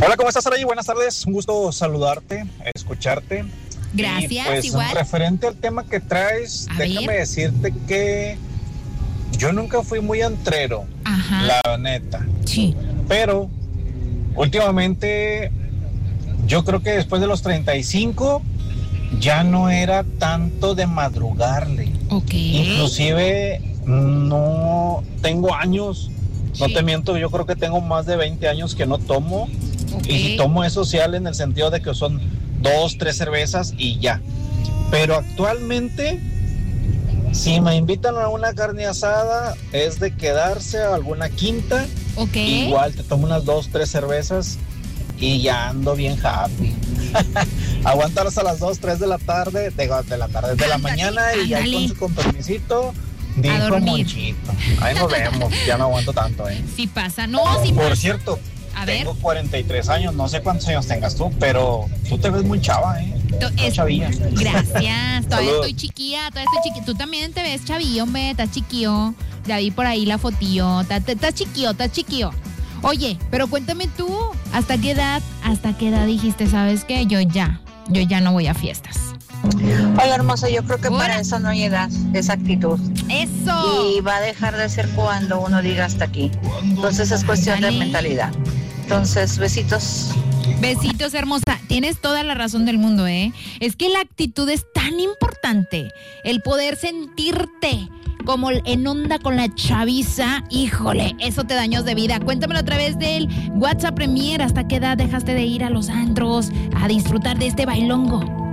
Hola, ¿cómo estás, Saraí? Buenas tardes, un gusto saludarte, escucharte. Gracias, y pues, igual. Referente al tema que traes, déjame decirte que yo nunca fui muy antrero, la neta. Sí. Pero últimamente yo creo que después de los 35 ya no era tanto de madrugarle. Inclusive no tengo años, no te miento, yo creo que tengo más de 20 años que no tomo. Y si tomo es social en el sentido de que son 2, 3 cervezas y ya. Pero actualmente, si me invitan a una carne asada, es de quedarse a alguna quinta. Igual te tomo unas 2, 3 cervezas y ya ando bien happy. Aguantar hasta las 2, 3 de la tarde, de la mañana, y ahí con su permisito, dijo Monchito. Ahí nos vemos, ya no aguanto tanto, Sí pasa, no, sí pasa. Por cierto, tengo 43 años, no sé cuántos años tengas tú, pero tú te ves muy chava, chavilla. Gracias, todavía estoy chiquilla, Tú también te ves chavillo, hombre, estás chiquillo. Ya vi por ahí la fotillo, estás chiquillo. Oye, pero cuéntame tú, ¿hasta qué edad dijiste, sabes qué? Yo ya no voy a fiestas? Oiga, hermosa, yo creo que para eso no hay edad, es actitud. ¡Eso! Y va a dejar de ser cuando uno diga hasta aquí. Entonces es cuestión de mentalidad. Entonces, besitos. Besitos, hermosa. Tienes toda la razón del mundo, ¿eh? Es que la actitud es tan importante. El poder sentirte como en onda con la chaviza, híjole, eso te da años de vida. Cuéntamelo a través del WhatsApp Premier. ¿Hasta qué edad dejaste de ir a los antros a disfrutar de este bailongo?